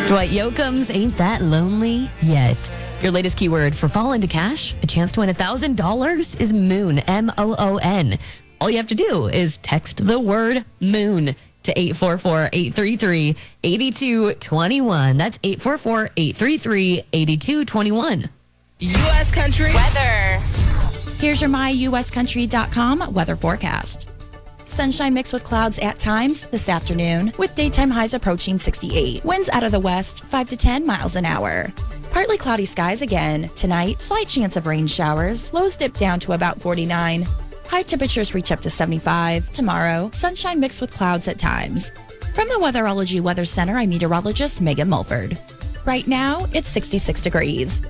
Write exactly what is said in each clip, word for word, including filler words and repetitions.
Dwight Yoakam's Ain't That Lonely Yet. Your latest keyword for Fall into Cash, a chance to win one thousand dollars is moon, M O O N. All you have to do is text the word moon to eight four four, eight three three, eight two two one. That's eight four four, eight three three, eight two two one. U S Country Weather. Here's your my U S country dot com weather forecast. Sunshine mixed with clouds at times this afternoon, with daytime highs approaching sixty-eight. Winds out of the west, five to ten miles an hour. Partly cloudy skies again. Tonight, slight chance of rain showers. Lows dip down to about forty-nine. High temperatures reach up to seventy-five. Tomorrow, sunshine mixed with clouds at times. From the Weatherology Weather Center, I'm meteorologist Megan Mulford. Right now, it's sixty-six degrees.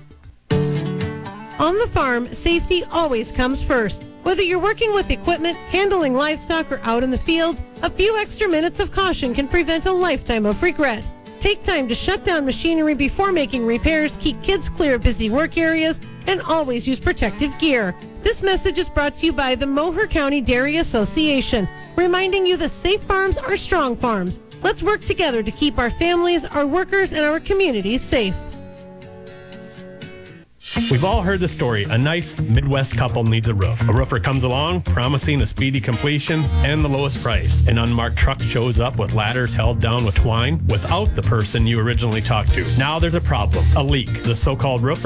On the farm, safety always comes first. Whether you're working with equipment, handling livestock, or out in the fields, a few extra minutes of caution can prevent a lifetime of regret. Take time to shut down machinery before making repairs, keep kids clear of busy work areas, and always use protective gear. This message is brought to you by the Moher County Dairy Association, reminding you that safe farms are strong farms. Let's work together to keep our families, our workers, and our communities safe. We've all heard the story. A nice Midwest couple needs a roof. A roofer comes along, promising a speedy completion and the lowest price. An unmarked truck shows up with ladders held down with twine without the person you originally talked to. Now there's a problem, a leak. The so-called roofer